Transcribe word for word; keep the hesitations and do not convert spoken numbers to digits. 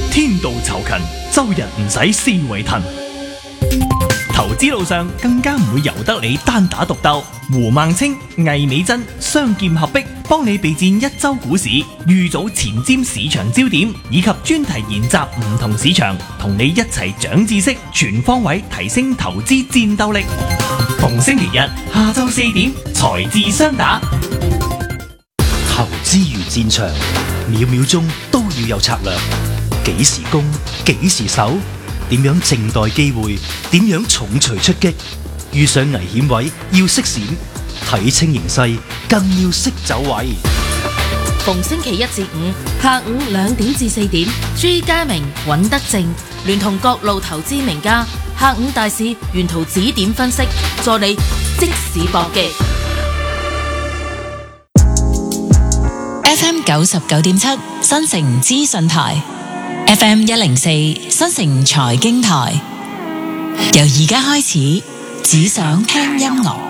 天道酬勤，周日唔使思維騰。投資路上更加唔會由得你單打獨鬥。胡孟青、魏美珍雙劍合璧，幫你備戰一周股市，預早前瞻市場焦點，以及專題研習唔同市場，同你一齊長知識，全方位提升投資戰鬥力。逢星期日下晝四點，財智雙打。 投資如戰場，秒秒鐘都要有策略。幾時攻，幾時守，點樣靜待機會，點樣重錘出擊。遇上危險位要識閃，睇清形勢更要識走位。 逢星期一至五下午兩點至四點，朱家明、尹德正聯同各路投資名家，下午大市沿途指點分析，助你即時搏擊。 F M 九十九點七新城資訊台，F M 一零四新城財經台，由而家開始，只想聽音樂。